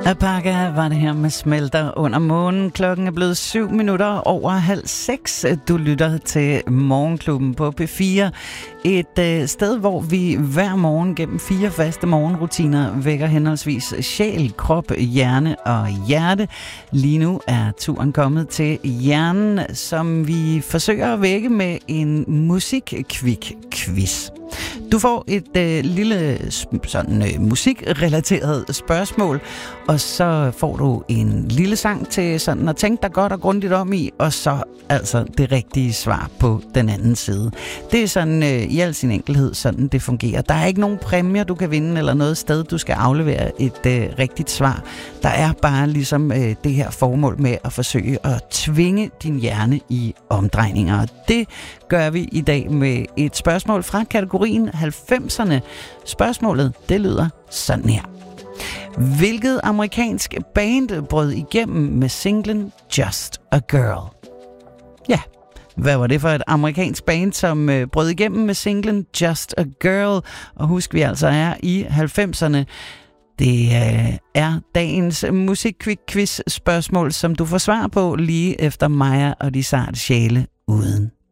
Apaga var det her med Smelter under månen. Klokken er blevet 7:07. Du lytter til Morgenklubben på P4. Et sted, hvor vi hver morgen gennem 4 faste morgenrutiner vækker henholdsvis sjæl, krop, hjerne og hjerte. Lige nu er turen kommet til hjernen, som vi forsøger at vække med en musikkvik-quiz. Du får et lille musikrelateret spørgsmål, og så får du en lille sang til sådan at tænke dig godt og grundigt om i, og så altså det rigtige svar på den anden side. Det er sådan i al sin enkelhed, sådan det fungerer. Der er ikke nogen præmier, du kan vinde, eller noget sted, du skal aflevere et rigtigt svar. Der er bare ligesom det her formål med at forsøge at tvinge din hjerne i omdrejninger. Og det gør vi i dag med et spørgsmål fra kategorien 90'erne. Spørgsmålet, det lyder sådan her. Hvilket amerikansk band brød igennem med singlen Just a Girl? Ja, hvad var det for et amerikansk band, som brød igennem med singlen Just a Girl? Og husk, vi altså er i 90'erne. Det er dagens musikquiz-spørgsmål, som du får svar på lige efter Maja og de sarte sjæle uden